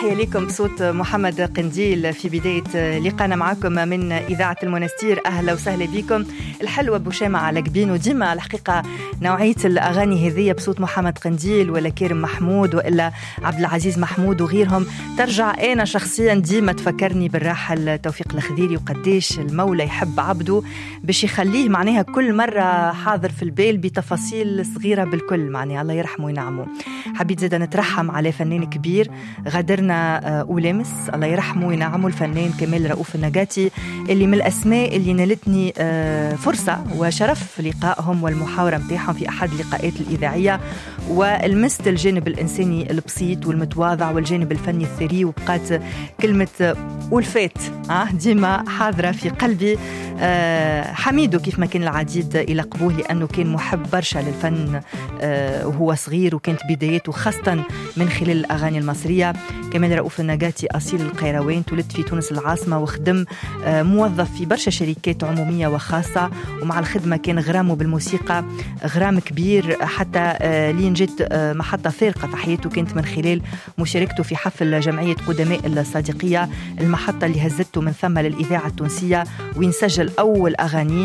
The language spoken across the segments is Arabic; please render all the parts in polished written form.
تحية لكم بصوت محمد قنديل في بداية لقانا معكم من إذاعة المنستير. أهلا وسهلا بكم. الحلوة بوشامة على جبين، وديما الحقيقة نوعية الأغاني هذية بصوت محمد قنديل ولا كريم محمود وإلا عبد العزيز محمود وغيرهم ترجع أنا شخصيا ديما تفكرني بالراحل توفيق الخديري، وقديش المولى يحب عبده باش يخليه معناها كل مرة حاضر في البال بتفاصيل صغيرة بالكل. معناها الله يرحمه وينعمه. حبيت زيدا نترحم على فنان كبير غادرنا أولامس، الله يرحمه وينعمه، الفنان كمال رؤوف النجاتي، اللي من الأسماء اللي نالتني فرصة وشرف لقائهم والمحاورة متاعهم في أحد اللقاءات الإذاعية، والمست الجانب الإنساني البسيط والمتواضع والجانب الفني الثري، وبقات كلمة والفات ديما حاضرة في قلبي. حميدو كيف ما كان العديد إلى قبوه، لأنه كان محب برشا للفن وهو صغير، وكانت بدايته خاصة من خلال الأغاني المصرية. كمال رؤوف النجاتي أصيل القيروان، تولد في تونس العاصمة، وخدم موظف في برشا شركات عمومية وخاصة، ومع الخدمة كان غرامه بالموسيقى غرام كبير، حتى لين جت محطة فارقة في حياته كانت من خلال مشاركته في حفل جمعية قدماء الصادقية، المحطة اللي هزته من ثم للإذاعة التونسية، وين سجل أول أغانيه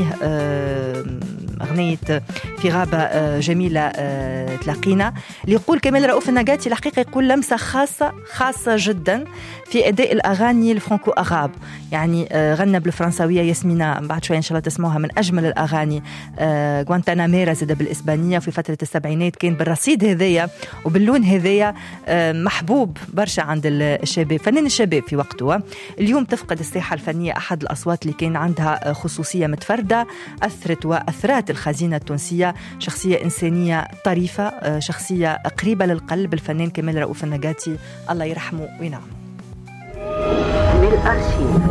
أغنية في غابة جميلة تلاقينا. اللي يقول كمال رؤوف النجاتي الحقيقة يقول لمسة خاصة جدا في أداء الأغاني الفرنكو أغاب، يعني غنى بالفرنساوية ياسمينة بعد شوية إن شاء الله تسمعوها، من أجمل الأغاني. غوانتاناميرا زاد بالإسبانية في فترة السبعينات، كان بالرصيد هذايا وباللون هذايا محبوب برشا عند الشباب، فنان الشباب في وقته. اليوم تفقد الساحة الفنية أحد الأصوات اللي كان عندها خصوصية متفردة، أثرت وأثرات الخزينة التونسية، شخصية إنسانية طريفة، شخصية قريبة للقلب، الفنان كمال رؤوف النجاتي الله يرحمه وينعمه. من الأرشيف